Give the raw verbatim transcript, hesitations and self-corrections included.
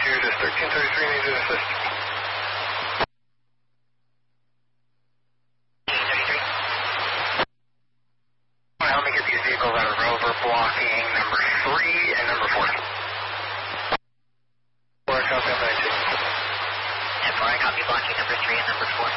here, just thirteen thirty-three, needs an assist. Help me get these vehicles out of rover blocking number three and number four. Four, copy, I'm ready. And four, I copy blocking number three and number four.